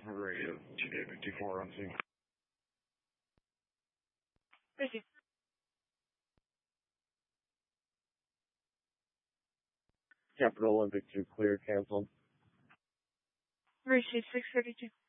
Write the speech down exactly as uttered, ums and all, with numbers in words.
Radio two K fifty-four on scene. Receive. Capital Olympic two clear, canceled. Receive six thirty-two.